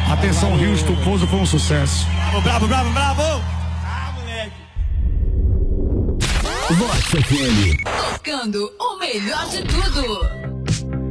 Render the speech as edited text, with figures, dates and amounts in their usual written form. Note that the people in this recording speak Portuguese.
Atenção, Houston, o pouso foi um sucesso. Bravo, bravo, bravo, bravo! Ah, moleque! Vox FM. Tocando o melhor de tudo.